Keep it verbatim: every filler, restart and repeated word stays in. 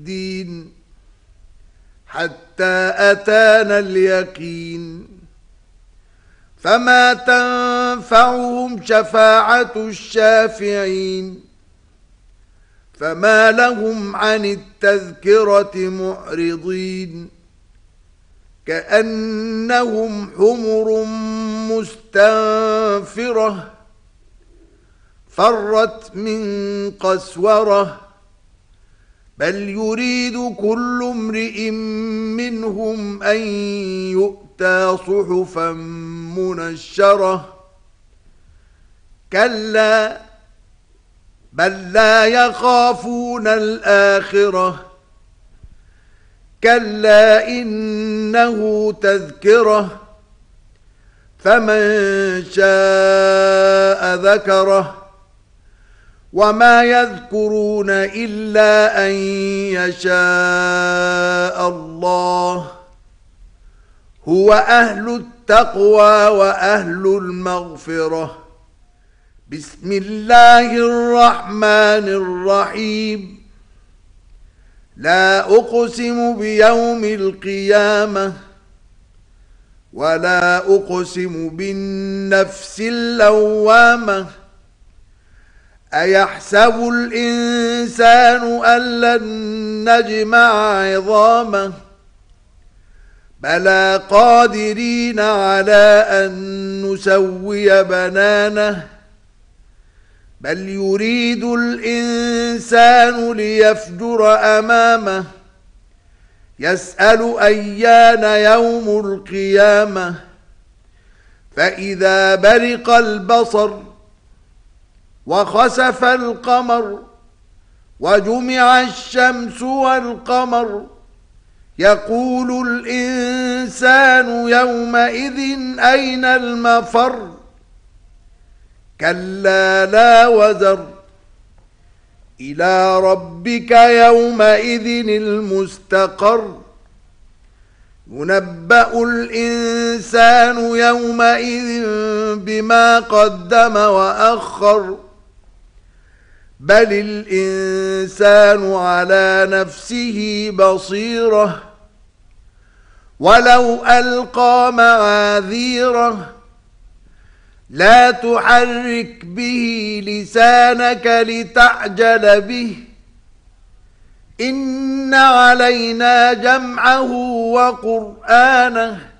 الدين حتى أتانا اليقين فما تنفعهم شفاعة الشافعين فما لهم عن التذكرة معرضين كأنهم حمر مستنفرة فرت من قسورة بل يريد كل امرئ منهم أن يؤتى صحفا منشرة كلا بل لا يخافون الآخرة كلا إنه تذكرة فمن شاء ذكره وما يذكرون إلا أن يشاء الله هو أهل التقوى وأهل المغفرة. بسم الله الرحمن الرحيم. لا أقسم بيوم القيامة ولا أقسم بالنفس اللوامة أيحسب الإنسان أن لن نجمع عظامه بلى قادرين على أن نسوي بنانه بل يريد الإنسان ليفجر أمامه يسأل أيان يوم القيامة فإذا برق البصر وخسف القمر وجمع الشمس والقمر يقول الإنسان يومئذ أين المفر كلا لا وزر إلى ربك يومئذ المستقر ينبأ الإنسان يومئذ بما قدم وأخر بل الإنسان على نفسه بصيرة ولو ألقى معاذيره لا تحرك به لسانك لتعجل به إن علينا جمعه وقرآنه